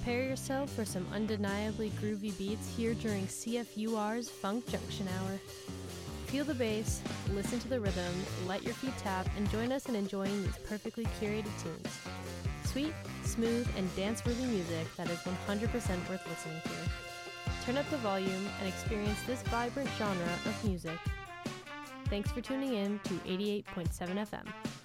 Prepare yourself for some undeniably groovy beats here during CFUR's Funk Junction Hour. Feel the bass, listen to the rhythm, let your feet tap, and join us in enjoying these perfectly curated tunes. Sweet, smooth, and dance-worthy music that is 100% worth listening to. Turn up the volume and experience this vibrant genre of music. Thanks for tuning in to 88.7 FM.